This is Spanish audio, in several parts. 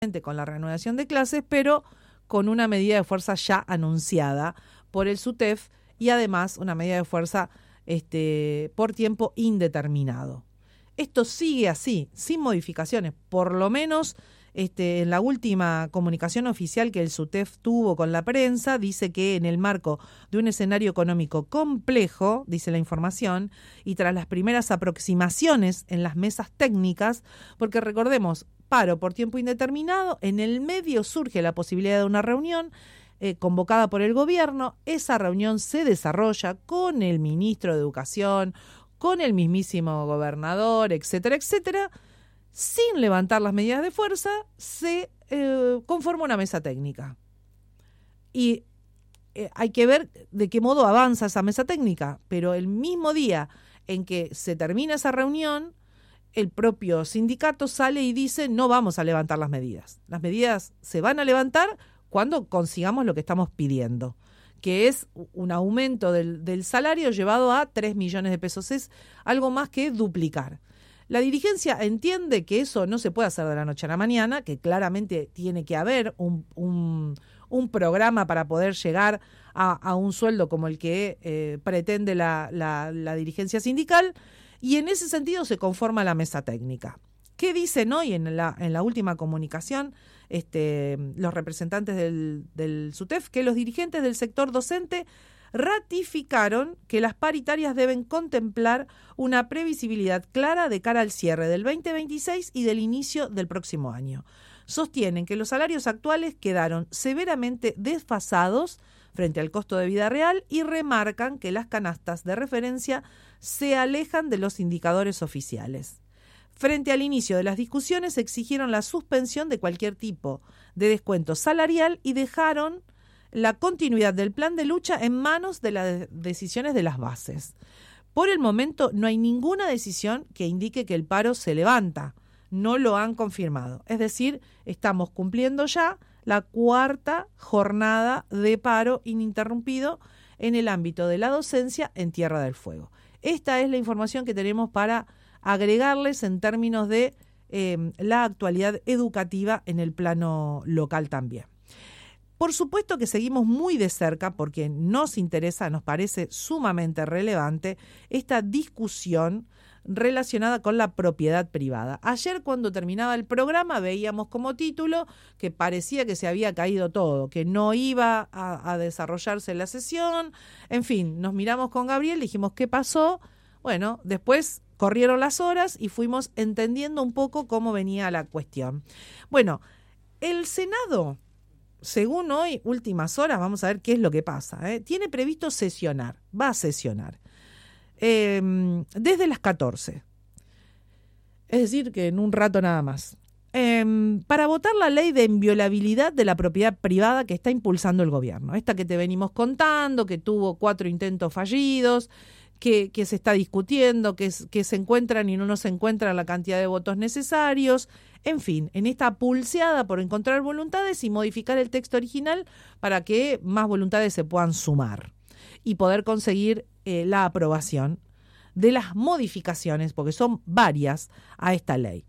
con la reanudación de clases, pero con una medida de fuerza ya anunciada por el SUTEF y además una medida de fuerza por tiempo indeterminado. Esto sigue así, sin modificaciones, por lo menos en la última comunicación oficial que el SUTEF tuvo con la prensa, dice que en el marco de un escenario económico complejo, dice la información, y tras las primeras aproximaciones en las mesas técnicas, porque recordemos, paro por tiempo indeterminado, en el medio surge la posibilidad de una reunión convocada por el gobierno. Esa reunión se desarrolla con el ministro de Educación, con el mismísimo gobernador, etcétera, etcétera. Sin levantar las medidas de fuerza, se conforma una mesa técnica. Y hay que ver de qué modo avanza esa mesa técnica, pero el mismo día en que se termina esa reunión, el propio sindicato sale y dice: no vamos a levantar las medidas. Las medidas se van a levantar cuando consigamos lo que estamos pidiendo, que es un aumento del salario llevado a 3 millones de pesos. Es algo más que duplicar. La dirigencia entiende que eso no se puede hacer de la noche a la mañana, que claramente tiene que haber un programa para poder llegar a un sueldo como el que pretende la dirigencia sindical, y en ese sentido se conforma la mesa técnica. ¿Qué dicen hoy en la última comunicación los representantes del SUTEF? Que los dirigentes del sector docente ratificaron que las paritarias deben contemplar una previsibilidad clara de cara al cierre del 2026 y del inicio del próximo año. Sostienen que los salarios actuales quedaron severamente desfasados frente al costo de vida real y remarcan que las canastas de referencia se alejan de los indicadores oficiales. Frente al inicio de las discusiones, exigieron la suspensión de cualquier tipo de descuento salarial y dejaron la continuidad del plan de lucha en manos de las decisiones de las bases. Por el momento no hay ninguna decisión que indique que el paro se levanta. No lo han confirmado. Es decir, estamos cumpliendo ya la 4ª jornada de paro ininterrumpido en el ámbito de la docencia en Tierra del Fuego. Esta es la información que tenemos para agregarles en términos de la actualidad educativa en el plano local también. Por supuesto que seguimos muy de cerca porque nos interesa, nos parece sumamente relevante esta discusión relacionada con la propiedad privada. Ayer, cuando terminaba el programa, veíamos como título que parecía que se había caído todo, que no iba a desarrollarse la sesión. En fin, nos miramos con Gabriel, dijimos: ¿qué pasó? Bueno, después corrieron las horas y fuimos entendiendo un poco cómo venía la cuestión. Bueno, el Senado, según hoy, últimas horas, vamos a ver qué es lo que pasa, tiene previsto sesionar, va a sesionar desde las 14, es decir, que en un rato nada más, para votar la ley de inviolabilidad de la propiedad privada que está impulsando el gobierno. Esta que te venimos contando, que tuvo 4 intentos fallidos, que se está discutiendo, que se encuentran y no se encuentran la cantidad de votos necesarios. En fin, en esta pulseada por encontrar voluntades y modificar el texto original para que más voluntades se puedan sumar y poder conseguir la aprobación de las modificaciones, porque son varias, a esta ley.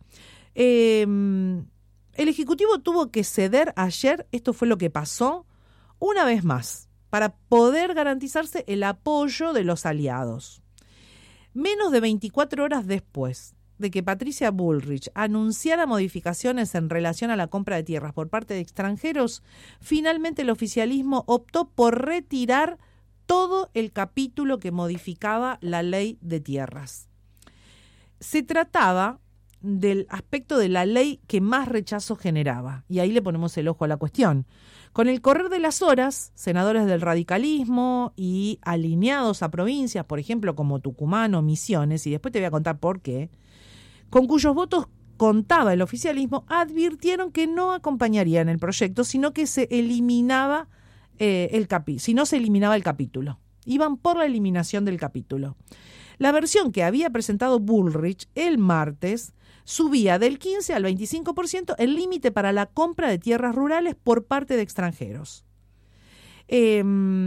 El Ejecutivo tuvo que ceder ayer, esto fue lo que pasó, una vez más, para poder garantizarse el apoyo de los aliados. Menos de 24 horas después de que Patricia Bullrich anunciara modificaciones en relación a la compra de tierras por parte de extranjeros, finalmente el oficialismo optó por retirar todo el capítulo que modificaba la ley de tierras. Se trataba del aspecto de la ley que más rechazo generaba, y ahí le ponemos el ojo a la cuestión. Con el correr de las horas, senadores del radicalismo y alineados a provincias, por ejemplo, como Tucumán o Misiones, y después te voy a contar por qué, con cuyos votos contaba el oficialismo, advirtieron que no acompañarían el proyecto, sino que se eliminaba se eliminaba el capítulo. Iban por la eliminación del capítulo. La versión que había presentado Bullrich el martes subía del 15 al 25% el límite para la compra de tierras rurales por parte de extranjeros. Ahí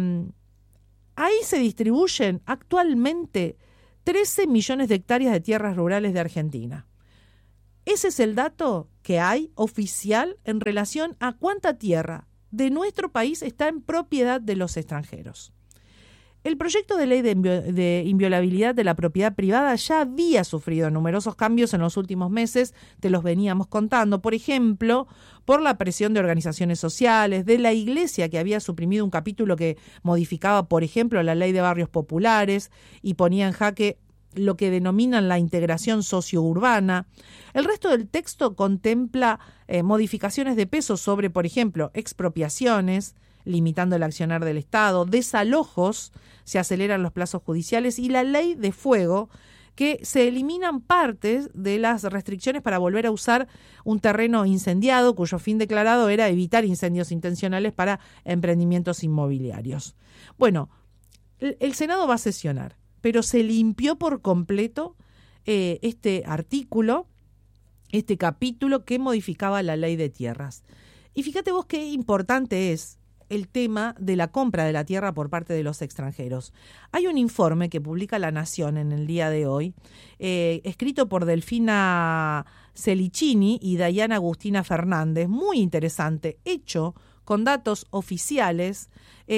se distribuyen actualmente 13 millones de hectáreas de tierras rurales de Argentina. Ese es el dato que hay oficial en relación a cuánta tierra de nuestro país está en propiedad de los extranjeros. El proyecto de ley de inviolabilidad de la propiedad privada ya había sufrido numerosos cambios en los últimos meses, te los veníamos contando, por ejemplo, por la presión de organizaciones sociales, de la Iglesia, que había suprimido un capítulo que modificaba, por ejemplo, la ley de barrios populares y ponía en jaque lo que denominan la integración sociourbana. El resto del texto contempla modificaciones de peso sobre, por ejemplo, expropiaciones, limitando el accionar del Estado, desalojos, se aceleran los plazos judiciales y la ley de fuego, que se eliminan partes de las restricciones para volver a usar un terreno incendiado, cuyo fin declarado era evitar incendios intencionales para emprendimientos inmobiliarios. Bueno, el Senado va a sesionar, pero se limpió por completo este artículo, este capítulo que modificaba la ley de tierras. Y fíjate vos qué importante es el tema de la compra de la tierra por parte de los extranjeros. Hay un informe que publica La Nación en el día de hoy, escrito por Delfina Celicini y Dayana Agustina Fernández, muy interesante, hecho con datos oficiales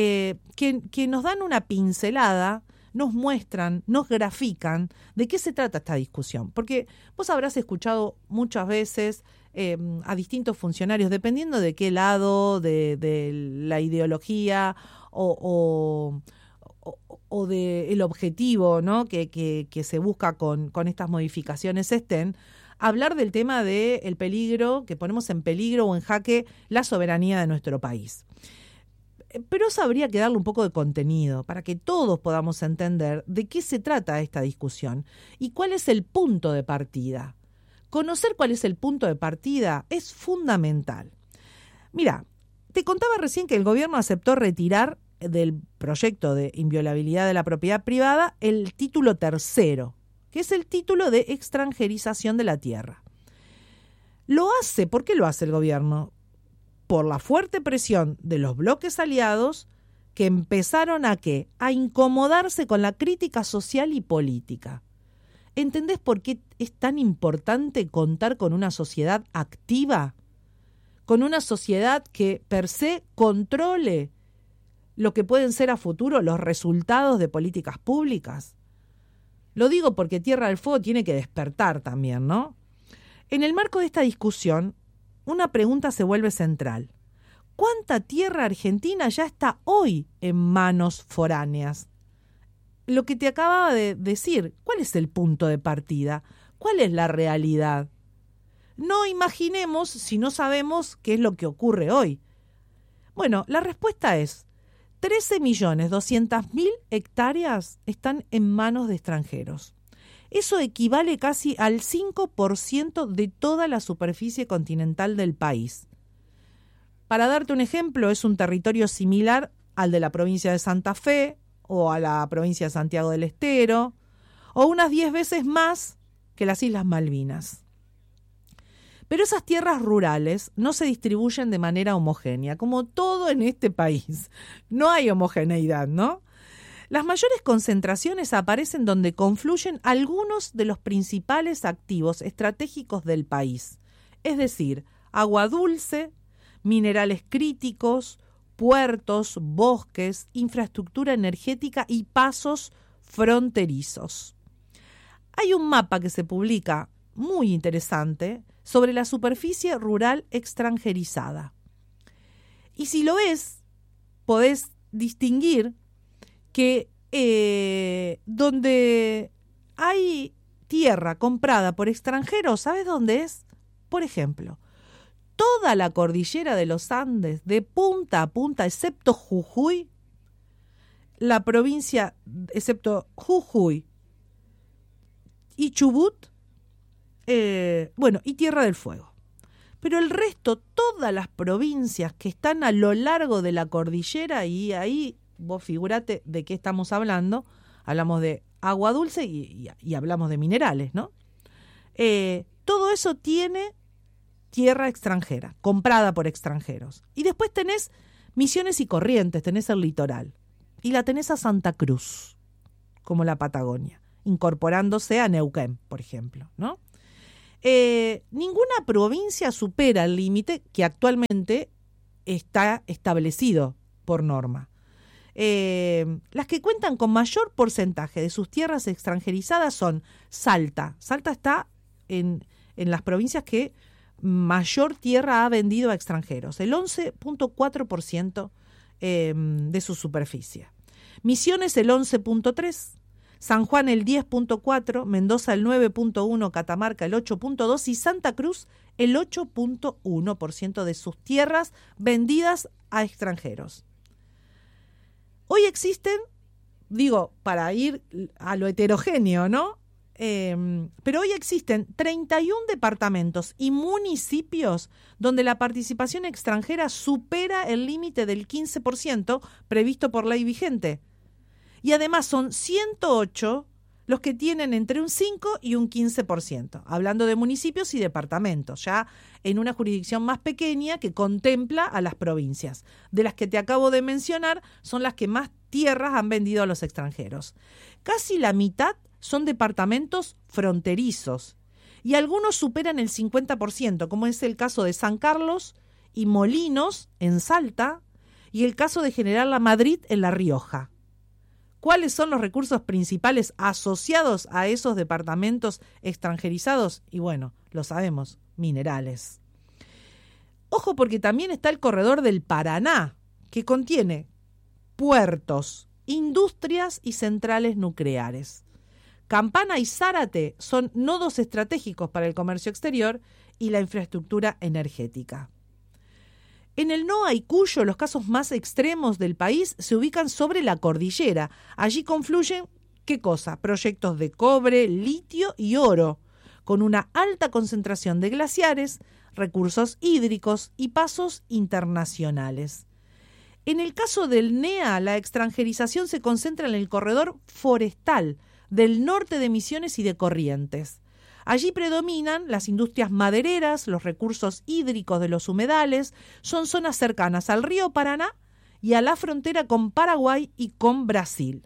que nos dan una pincelada, nos muestran, nos grafican de qué se trata esta discusión. Porque vos habrás escuchado muchas veces a distintos funcionarios, dependiendo de qué lado de la ideología o del objetivo, ¿no?, que se busca con estas modificaciones estén, hablar del tema del peligro, que ponemos en peligro o en jaque la soberanía de nuestro país. Pero eso habría que darle un poco de contenido para que todos podamos entender de qué se trata esta discusión y cuál es el punto de partida. Conocer cuál es el punto de partida es fundamental. Mira, te contaba recién que el gobierno aceptó retirar del proyecto de inviolabilidad de la propiedad privada el título tercero, que es el título de extranjerización de la tierra. Lo hace, ¿por qué lo hace el gobierno? Por la fuerte presión de los bloques aliados que empezaron a incomodarse con la crítica social y política. ¿Entendés por qué es tan importante contar con una sociedad activa? Con una sociedad que per se controle lo que pueden ser a futuro los resultados de políticas públicas. Lo digo porque Tierra del Fuego tiene que despertar también, ¿no? En el marco de esta discusión, una pregunta se vuelve central. ¿Cuánta tierra argentina ya está hoy en manos foráneas? Lo que te acababa de decir, ¿cuál es el punto de partida? ¿Cuál es la realidad? No imaginemos si no sabemos qué es lo que ocurre hoy. Bueno, la respuesta es 13.200.000 hectáreas están en manos de extranjeros. Eso equivale casi al 5% de toda la superficie continental del país. Para darte un ejemplo, es un territorio similar al de la provincia de Santa Fe o a la provincia de Santiago del Estero, o unas 10 veces más que las Islas Malvinas. Pero esas tierras rurales no se distribuyen de manera homogénea, como todo en este país. No hay homogeneidad, ¿no? Las mayores concentraciones aparecen donde confluyen algunos de los principales activos estratégicos del país, es decir, agua dulce, minerales críticos, puertos, bosques, infraestructura energética y pasos fronterizos. Hay un mapa que se publica muy interesante sobre la superficie rural extranjerizada. Y si lo ves, podés distinguir que donde hay tierra comprada por extranjeros, ¿sabes dónde es? Por ejemplo, toda la cordillera de los Andes, de punta a punta, excepto Jujuy, la provincia, excepto Jujuy y Chubut, y Tierra del Fuego. Pero el resto, todas las provincias que están a lo largo de la cordillera, y ahí vos figurate de qué estamos hablando, hablamos de agua dulce y hablamos de minerales, ¿no? Todo eso tiene tierra extranjera, comprada por extranjeros. Y después tenés Misiones y Corrientes, tenés el litoral. Y la tenés a Santa Cruz, como la Patagonia, incorporándose a Neuquén, por ejemplo, ¿no? Ninguna provincia supera el límite que actualmente está establecido por norma. Las que cuentan con mayor porcentaje de sus tierras extranjerizadas son Salta. Salta está en las provincias que mayor tierra ha vendido a extranjeros, el 11.4% de su superficie. Misiones el 11.3%, San Juan el 10.4%, Mendoza el 9.1%, Catamarca el 8.2% y Santa Cruz el 8.1% de sus tierras vendidas a extranjeros. Hoy existen, digo, para ir a lo heterogéneo, ¿no? Pero hoy existen 31 departamentos y municipios donde la participación extranjera supera el límite del 15% previsto por ley vigente. Y además son 108 los que tienen entre un 5 y un 15%, hablando de municipios y departamentos, ya en una jurisdicción más pequeña que contempla a las provincias. De las que te acabo de mencionar, son las que más tierras han vendido a los extranjeros. Casi la mitad son departamentos fronterizos y algunos superan el 50%, como es el caso de San Carlos y Molinos en Salta y el caso de General La Madrid en La Rioja. ¿Cuáles son los recursos principales asociados a esos departamentos extranjerizados? Y bueno, lo sabemos, minerales. Ojo, porque también está el corredor del Paraná, que contiene puertos, industrias y centrales nucleares. Campana y Zárate son nodos estratégicos para el comercio exterior y la infraestructura energética. En el NOA y Cuyo, los casos más extremos del país se ubican sobre la cordillera. Allí confluyen, ¿qué cosa? Proyectos de cobre, litio y oro, con una alta concentración de glaciares, recursos hídricos y pasos internacionales. En el caso del NEA, la extranjerización se concentra en el corredor forestal del norte de Misiones y de Corrientes. Allí predominan las industrias madereras, los recursos hídricos de los humedales, son zonas cercanas al río Paraná y a la frontera con Paraguay y con Brasil.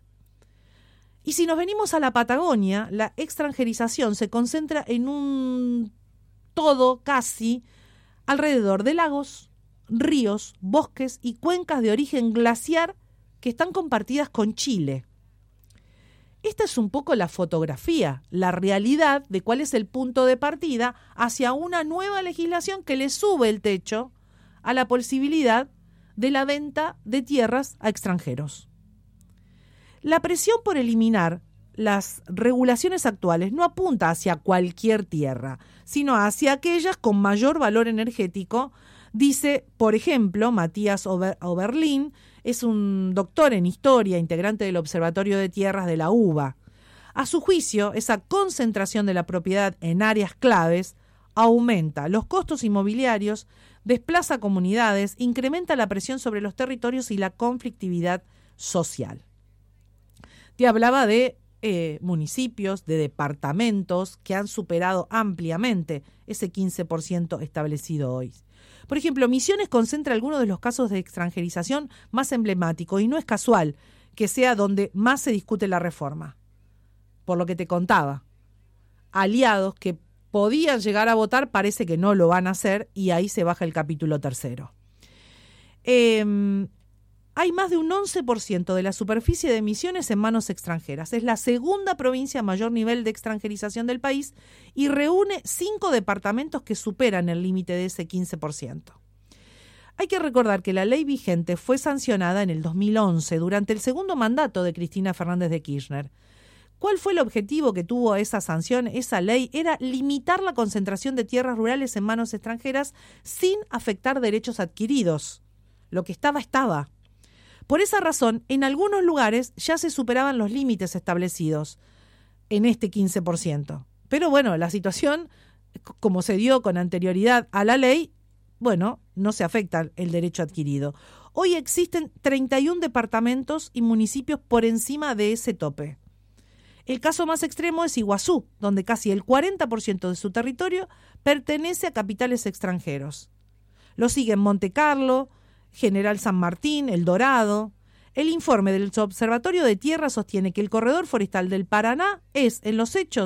Y si nos venimos a la Patagonia, la extranjerización se concentra en un todo casi alrededor de lagos, ríos, bosques y cuencas de origen glaciar que están compartidas con Chile. Esta es un poco la fotografía, la realidad de cuál es el punto de partida hacia una nueva legislación que le sube el techo a la posibilidad de la venta de tierras a extranjeros. La presión por eliminar las regulaciones actuales no apunta hacia cualquier tierra, sino hacia aquellas con mayor valor energético, dice, por ejemplo, Matías Oberlin, es un doctor en historia, integrante del Observatorio de Tierras de la UBA. A su juicio, esa concentración de la propiedad en áreas claves aumenta los costos inmobiliarios, desplaza comunidades, incrementa la presión sobre los territorios y la conflictividad social. Te hablaba de municipios, de departamentos que han superado ampliamente ese 15% establecido hoy. Por ejemplo, Misiones concentra algunos de los casos de extranjerización más emblemáticos y no es casual que sea donde más se discute la reforma. Por lo que te contaba, aliados que podían llegar a votar parece que no lo van a hacer y ahí se baja el capítulo 3. Hay más de un 11% de la superficie de Misiones en manos extranjeras. Es la segunda provincia a mayor nivel de extranjerización del país y reúne 5 departamentos que superan el límite de ese 15%. Hay que recordar que la ley vigente fue sancionada en el 2011 durante el segundo mandato de Cristina Fernández de Kirchner. ¿Cuál fue el objetivo que tuvo esa sanción? Esa ley era limitar la concentración de tierras rurales en manos extranjeras sin afectar derechos adquiridos. Lo que estaba. Por esa razón, en algunos lugares ya se superaban los límites establecidos en este 15%. Pero bueno, la situación, como se dio con anterioridad a la ley, bueno, no se afecta el derecho adquirido. Hoy existen 31 departamentos y municipios por encima de ese tope. El caso más extremo es Iguazú, donde casi el 40% de su territorio pertenece a capitales extranjeros. Lo siguen Montecarlo, General San Martín, El Dorado. El informe del Observatorio de Tierra sostiene que el corredor forestal del Paraná es, en los hechos,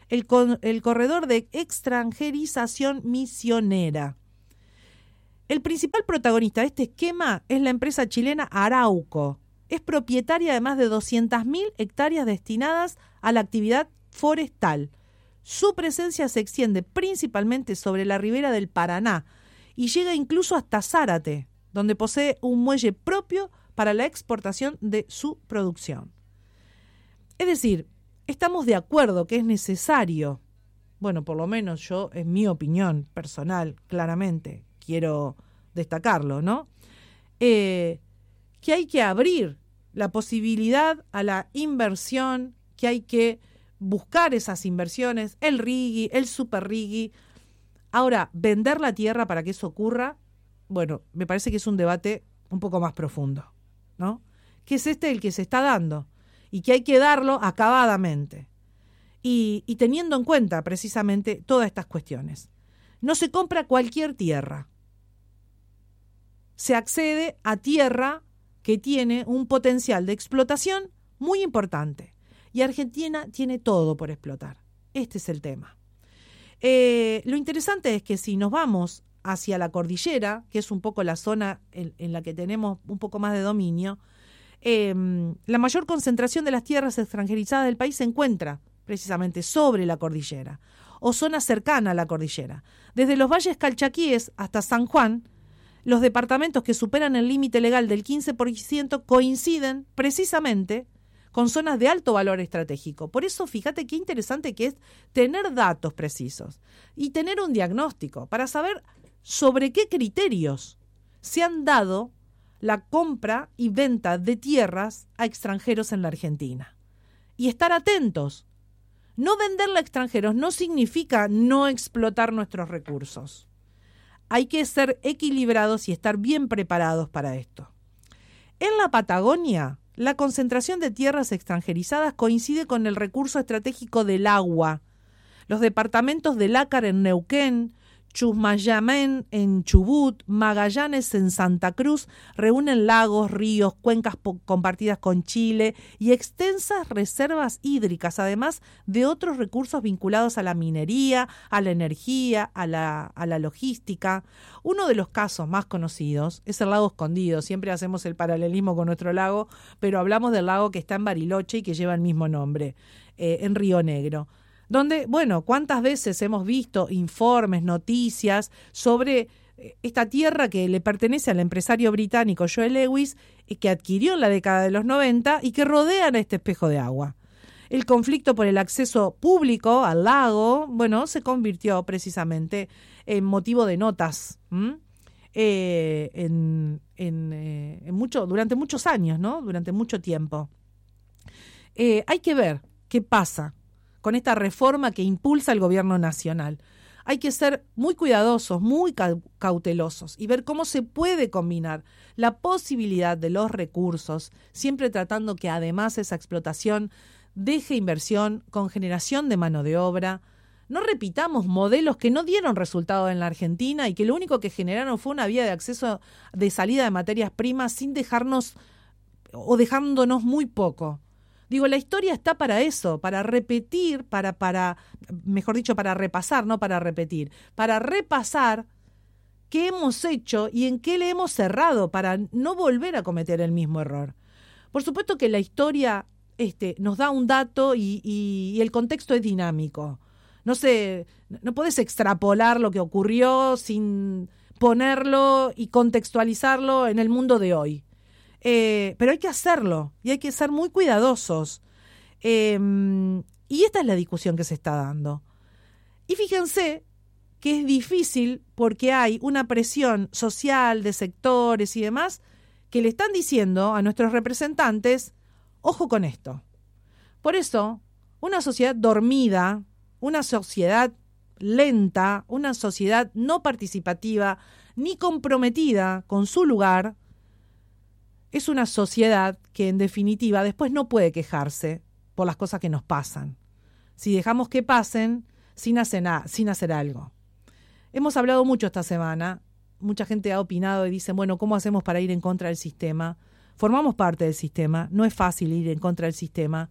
el corredor de extranjerización misionera. El principal protagonista de este esquema es la empresa chilena Arauco. Es propietaria de más de 200.000 hectáreas destinadas a la actividad forestal. Su presencia se extiende principalmente sobre la ribera del Paraná y llega incluso hasta Zárate, donde posee un muelle propio para la exportación de su producción. Es decir, estamos de acuerdo que es necesario, bueno, por lo menos yo, en mi opinión personal, claramente, quiero destacarlo, ¿no? Que hay que abrir la posibilidad a la inversión, que hay que buscar esas inversiones, el RIGI, el super RIGI. Ahora, vender la tierra para que eso ocurra, bueno, me parece que es un debate un poco más profundo, ¿no? Que es el que se está dando y que hay que darlo acabadamente y teniendo en cuenta precisamente todas estas cuestiones. No se compra cualquier tierra. Se accede a tierra que tiene un potencial de explotación muy importante. Y Argentina tiene todo por explotar. Este es el tema. Lo interesante es que si nos vamos hacia la cordillera, que es un poco la zona en la que tenemos un poco más de dominio, la mayor concentración de las tierras extranjerizadas del país se encuentra precisamente sobre la cordillera o zona cercana a la cordillera. Desde los valles calchaquíes hasta San Juan, los departamentos que superan el límite legal del 15% coinciden precisamente con zonas de alto valor estratégico. Por eso, fíjate qué interesante que es tener datos precisos y tener un diagnóstico para saber sobre qué criterios se han dado la compra y venta de tierras a extranjeros en la Argentina. Y estar atentos. No venderla a extranjeros no significa no explotar nuestros recursos. Hay que ser equilibrados y estar bien preparados para esto. En la Patagonia, la concentración de tierras extranjerizadas coincide con el recurso estratégico del agua. Los departamentos de Lácar en Neuquén, Chusmayamén en Chubut, Magallanes en Santa Cruz reúnen lagos, ríos, cuencas compartidas con Chile y extensas reservas hídricas, además de otros recursos vinculados a la minería, a la energía, a la logística. Uno de los casos más conocidos es el lago Escondido. Siempre hacemos el paralelismo con nuestro lago, pero hablamos del lago que está en Bariloche y que lleva el mismo nombre, en Río Negro. Donde, bueno, cuántas veces hemos visto informes, noticias sobre esta tierra que le pertenece al empresario británico Joel Lewis, que adquirió en la década de los 90 y que rodean a este espejo de agua. El conflicto por el acceso público al lago, bueno, se convirtió precisamente en motivo de notas durante muchos años, ¿no? Durante mucho tiempo. Hay que ver qué pasa con esta reforma que impulsa el gobierno nacional. Hay que ser muy cuidadosos, muy cautelosos y ver cómo se puede combinar la posibilidad de los recursos, siempre tratando que además esa explotación deje inversión con generación de mano de obra. No repitamos modelos que no dieron resultado en la Argentina y que lo único que generaron fue una vía de acceso de salida de materias primas sin dejarnos o dejándonos muy poco. Digo, la historia está para eso, para repetir, mejor dicho, para repasar, no para repetir, para repasar qué hemos hecho y en qué le hemos cerrado para no volver a cometer el mismo error. Por supuesto que la historia nos da un dato y el contexto es dinámico. No podés extrapolar lo que ocurrió sin ponerlo y contextualizarlo en el mundo de hoy. Pero hay que hacerlo y hay que ser muy cuidadosos. Y esta es la discusión que se está dando. Y fíjense que es difícil porque hay una presión social de sectores y demás que le están diciendo a nuestros representantes, ojo con esto. Por eso, una sociedad dormida, una sociedad lenta, una sociedad no participativa ni comprometida con su lugar, es una sociedad que en definitiva después no puede quejarse por las cosas que nos pasan. Si dejamos que pasen sin hacer algo. Hemos hablado mucho esta semana, mucha gente ha opinado y dice, bueno, ¿cómo hacemos para ir en contra del sistema? Formamos parte del sistema, no es fácil ir en contra del sistema.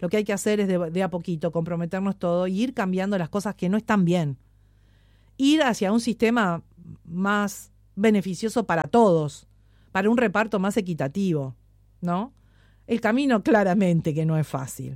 lo que hay que hacer es de a poquito comprometernos todo y ir cambiando las cosas que no están bien. Ir hacia un sistema más beneficioso para todos, para un reparto más equitativo, ¿no? El camino claramente que no es fácil,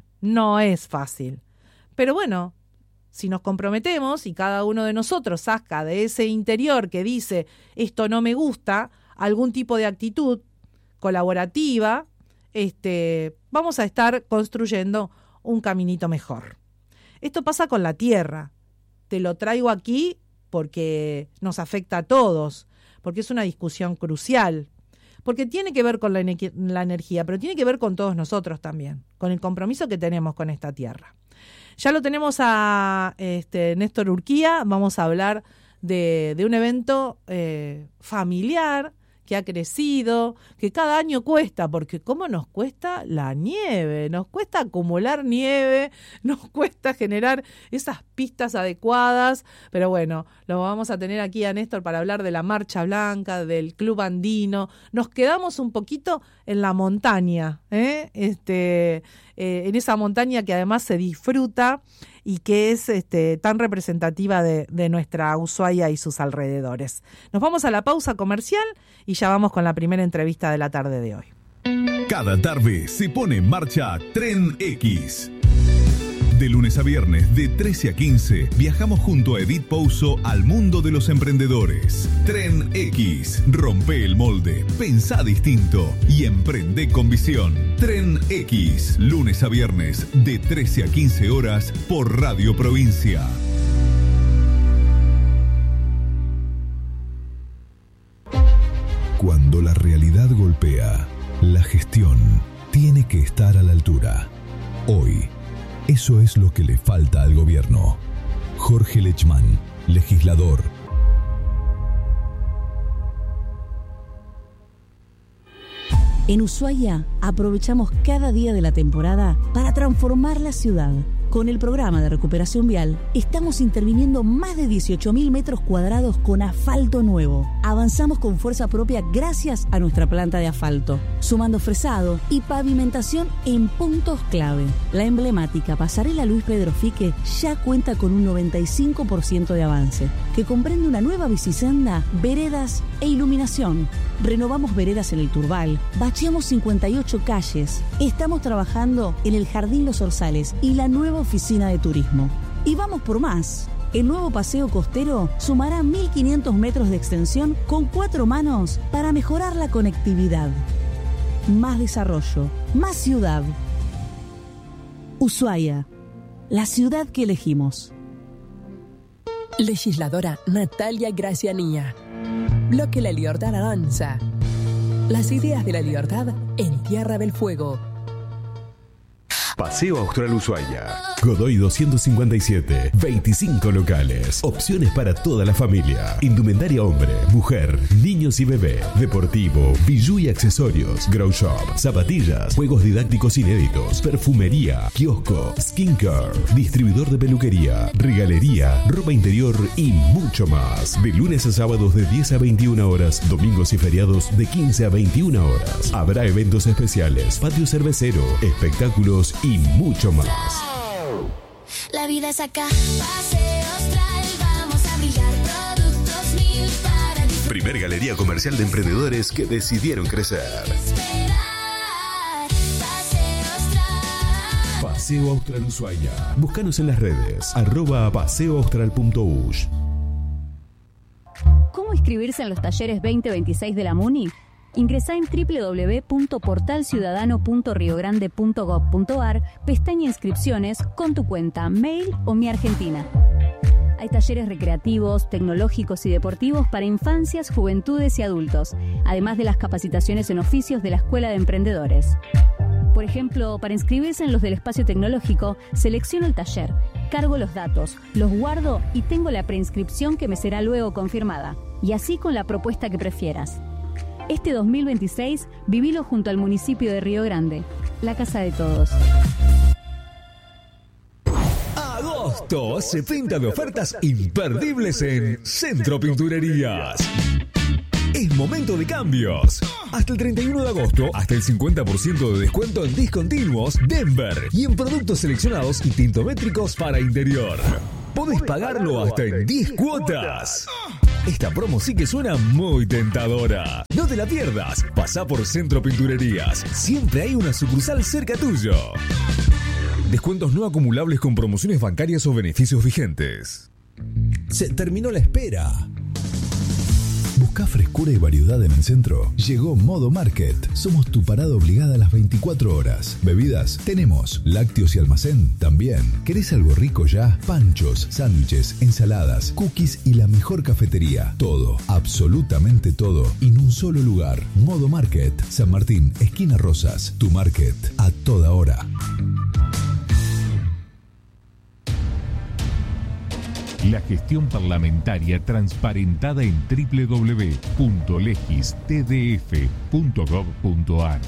pero bueno, si nos comprometemos y cada uno de nosotros saca de ese interior que dice esto no me gusta, algún tipo de actitud colaborativa, vamos a estar construyendo un caminito mejor. Esto pasa con la tierra. Te lo traigo aquí porque nos afecta a todos, porque es una discusión crucial, porque tiene que ver con la energía, pero tiene que ver con todos nosotros también, con el compromiso que tenemos con esta tierra. Ya lo tenemos a Néstor Urquía. Vamos a hablar de un evento familiar que ha crecido, que cada año cuesta, porque ¿cómo nos cuesta la nieve? Nos cuesta acumular nieve, nos cuesta generar esas pistas adecuadas, pero bueno, lo vamos a tener aquí a Néstor para hablar de la Marcha Blanca, del Club Andino. Nos quedamos un poquito en la montaña, en esa montaña que además se disfruta y que es tan representativa de nuestra Ushuaia y sus alrededores. Nos vamos a la pausa comercial y ya vamos con la primera entrevista de la tarde de hoy. Cada tarde se pone en marcha Tren X. De lunes a viernes, de 13 a 15, viajamos junto a Edith Pouso al mundo de los emprendedores. Tren X. Rompe el molde, pensá distinto y emprende con visión. Tren X. Lunes a viernes, de 13 a 15 horas, por Radio Provincia. Cuando la realidad golpea, la gestión tiene que estar a la altura. Hoy, eso es lo que le falta al gobierno. Jorge Lechman, legislador. En Ushuaia aprovechamos cada día de la temporada para transformar la ciudad. Con el programa de recuperación vial, estamos interviniendo más de 18.000 metros cuadrados con asfalto nuevo. Avanzamos con fuerza propia gracias a nuestra planta de asfalto, sumando fresado y pavimentación en puntos clave. La emblemática pasarela Luis Pedro Fique ya cuenta con un 95% de avance, que comprende una nueva bicisenda, veredas e iluminación. Renovamos veredas en el Turbal, bacheamos 58 calles. Estamos trabajando en el Jardín Los Orzales y la nueva oficina de turismo. Y vamos por más. El nuevo paseo costero sumará 1.500 metros de extensión con 4 manos para mejorar la conectividad. Más desarrollo, más ciudad. Ushuaia, la ciudad que elegimos. Legisladora Natalia Gracianía. Bloque La Libertad avanza. Las ideas de la libertad en Tierra del Fuego. Paseo Austral Ushuaia. Godoy 257. 25 locales. Opciones para toda la familia. Indumentaria hombre, mujer, niños y bebé. Deportivo, bijú y accesorios. Grow shop, zapatillas, juegos didácticos inéditos. Perfumería, kiosco, skincare. Distribuidor de peluquería, regalería, ropa interior y mucho más. De lunes a sábados de 10 a 21 horas. Domingos y feriados de 15 a 21 horas. Habrá eventos especiales, patio cervecero, espectáculos y mucho más. La vida es acá. Paseo Austral, vamos a brillar. Productos 1000 para disfrutar. Primer galería comercial de emprendedores que decidieron crecer. Paseo Austral Ushuaia. Búscanos en las redes @paseoaustral.ush. ¿Cómo inscribirse en los talleres 2026 de la MUNI? Ingresá en www.portalciudadano.riogrande.gov.ar, pestaña Inscripciones, con tu cuenta, mail o Mi Argentina. Hay talleres recreativos, tecnológicos y deportivos para infancias, juventudes y adultos, además de las capacitaciones en oficios de la Escuela de Emprendedores. Por ejemplo, para inscribirse en los del espacio tecnológico, selecciono el taller, cargo los datos, los guardo y tengo la preinscripción que me será luego confirmada. Y así con la propuesta que prefieras. Este 2026, vivilo junto al municipio de Río Grande, la casa de todos. Agosto, 70 de ofertas imperdibles en Centro Pinturerías. Es momento de cambios. Hasta el 31 de agosto, hasta el 50% de descuento en discontinuos Denver y en productos seleccionados y tintométricos para interior. Podés pagarlo hasta en 10 cuotas. Esta promo sí que suena muy tentadora. No te la pierdas. Pasá por Centro Pinturerías. Siempre hay una sucursal cerca tuyo. Descuentos no acumulables con promociones bancarias o beneficios vigentes. Se terminó la espera. ¿Buscás frescura y variedad en el centro? Llegó Modo Market. Somos tu parada obligada a las 24 horas. Bebidas, tenemos. Lácteos y almacén, también. ¿Querés algo rico ya? Panchos, sándwiches, ensaladas, cookies y la mejor cafetería. Todo, absolutamente todo, en un solo lugar. Modo Market, San Martín, esquina Rosas. Tu market, a toda hora. La gestión parlamentaria transparentada en www.legistdf.gov.ar.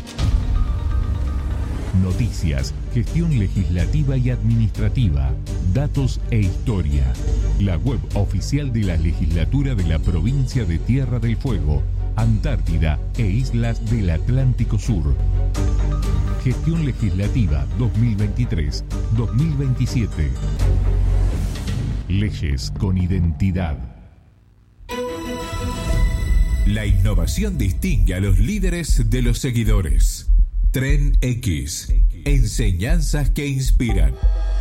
Noticias, gestión legislativa y administrativa, datos e historia. La web oficial de la legislatura de la provincia de Tierra del Fuego, Antártida e Islas del Atlántico Sur. Gestión legislativa 2023-2027. Leyes con identidad. La innovación distingue a los líderes de los seguidores. Tren X. Enseñanzas que inspiran.